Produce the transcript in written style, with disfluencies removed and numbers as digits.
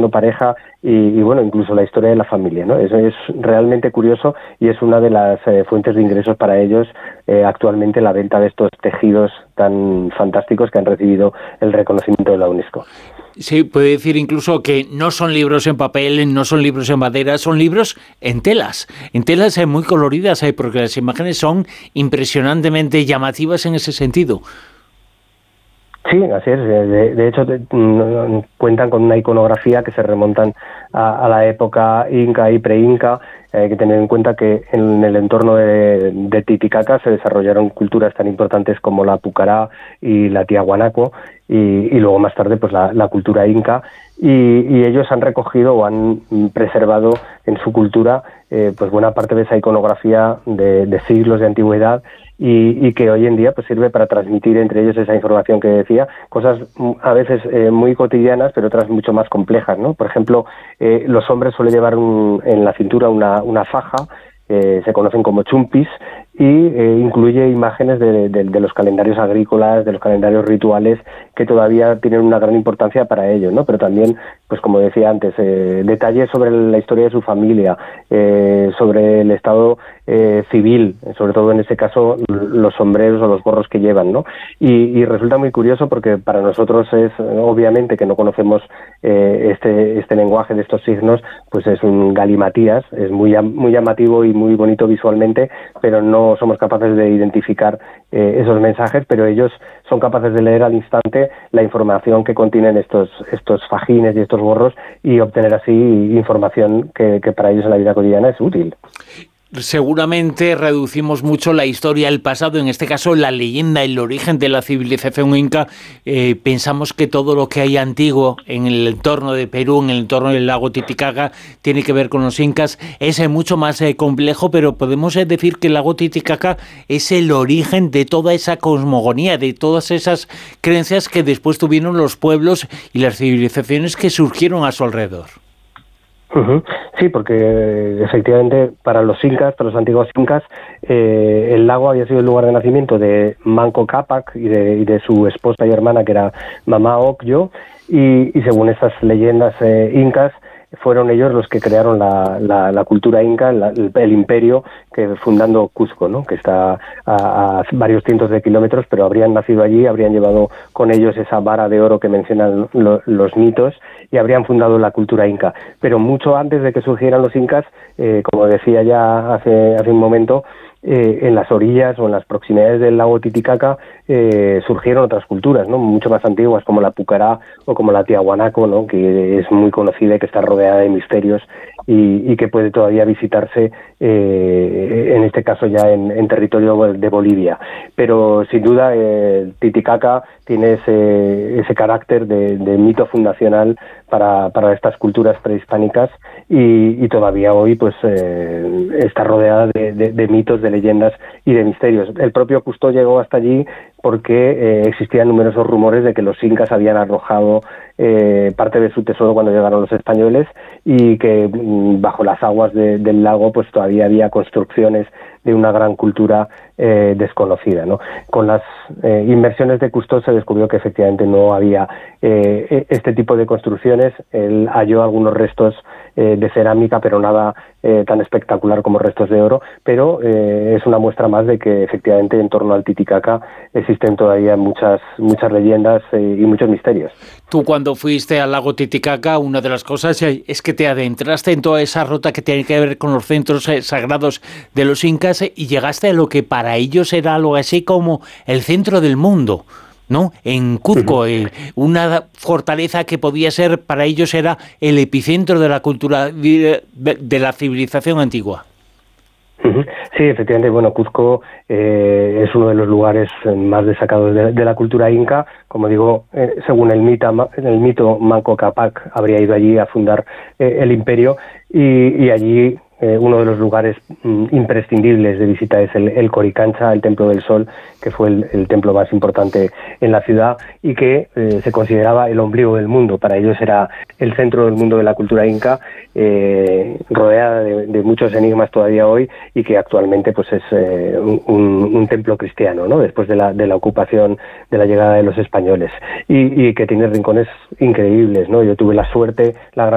su pareja y bueno, incluso la historia de la familia, ¿no? Eso es realmente curioso y es una de las fuentes de ingresos para ellos actualmente, la venta de estos tejidos tan fantásticos que han recibido el reconocimiento de la UNESCO. Sí, puede decir incluso que no son libros en papel, no son libros en madera, son libros en telas muy coloridas, porque las imágenes son impresionantemente llamativas en ese sentido. Sí, así es. De hecho, cuentan con una iconografía que se remontan a la época inca y pre-inca. Hay que tener en cuenta que en el entorno de Titicaca se desarrollaron culturas tan importantes como la Pucará y la Tiahuanaco, y luego más tarde pues la cultura inca, y ellos han recogido o han preservado en su cultura pues buena parte de esa iconografía de siglos de antigüedad, y que hoy en día pues sirve para transmitir entre ellos esa información que decía, cosas a veces muy cotidianas, pero otras mucho más complejas, ¿no? Por ejemplo, los hombres suelen llevar en la cintura una faja, se conocen como chumpis, y incluye imágenes de los calendarios agrícolas, de los calendarios rituales, que todavía tienen una gran importancia para ellos, ¿no? Pero también, pues como decía antes, detalles sobre la historia de su familia, sobre el estado civil, sobre todo en este caso los sombreros o los gorros que llevan, ¿no? Y resulta muy curioso porque para nosotros es, obviamente, que no conocemos este lenguaje de estos signos, pues es un galimatías, es muy llamativo y muy bonito visualmente, pero no somos capaces de identificar esos mensajes, pero ellos son capaces de leer al instante la información que contienen estos fajines y estos gorros, y obtener así información que para ellos en la vida cotidiana es útil. Seguramente reducimos mucho la historia, el pasado, en este caso la leyenda, el origen de la civilización inca. Pensamos que todo lo que hay antiguo en el entorno de Perú, en el entorno del lago Titicaca, tiene que ver con los incas. Es mucho más complejo, pero podemos decir que el lago Titicaca es el origen de toda esa cosmogonía, de todas esas creencias que después tuvieron los pueblos y las civilizaciones que surgieron a su alrededor. Sí, porque efectivamente para los incas, para los antiguos incas, el lago había sido el lugar de nacimiento de Manco Cápac y de su esposa y hermana, que era Mamá Ocllo, y según estas leyendas incas, fueron ellos los que crearon la cultura inca, el imperio, que fundando Cuzco, ¿no? Que está a varios cientos de kilómetros, pero habrían nacido allí, habrían llevado con ellos esa vara de oro que mencionan los mitos, y habrían fundado la cultura inca. Pero mucho antes de que surgieran los incas, como decía ya hace un momento, en las orillas o en las proximidades del lago Titicaca surgieron otras culturas, ¿no? Mucho más antiguas, como la Pucará o como la Tiahuanaco, ¿no? Que es muy conocida y que está rodeada de misterios, y que puede todavía visitarse, en este caso ya en territorio de Bolivia. Pero sin duda Titicaca tiene ese carácter de mito fundacional para estas culturas prehispánicas, y todavía hoy pues está rodeada de mitos, de leyendas y de misterios. El propio Cousteau llegó hasta allí porque existían numerosos rumores de que los incas habían arrojado parte de su tesoro cuando llegaron los españoles, y que bajo las aguas del lago pues todavía había construcciones de una gran cultura desconocida, ¿no? Con las inmersiones de Cousteau se descubrió que efectivamente no había este tipo de construcciones. Él halló algunos restos de cerámica, pero nada tan espectacular como restos de oro, pero es una muestra más de que efectivamente en torno al Titicaca existen todavía muchas leyendas y muchos misterios. Tú, cuando fuiste al lago Titicaca, una de las cosas es que te adentraste en toda esa ruta que tiene que ver con los centros sagrados de los incas, y llegaste a lo que para ellos era algo así como el centro del mundo, ¿no? En Cuzco, una fortaleza que podía ser, para ellos era el epicentro de la cultura, de la civilización antigua. Sí, efectivamente, bueno, Cuzco es uno de los lugares más destacados de la cultura inca. Como digo, según el mito, Manco Cápac habría ido allí a fundar el imperio, y allí uno de los lugares imprescindibles de visita es el Coricancha, el Templo del Sol, que fue el templo más importante en la ciudad, y que se consideraba el ombligo del mundo. Para ellos era el centro del mundo de la cultura inca, rodeada de muchos enigmas todavía hoy, y que actualmente pues es un templo cristiano, ¿no? Después de la ocupación, de la llegada de los españoles, y que tiene rincones increíbles, ¿no? Yo tuve la suerte, la gran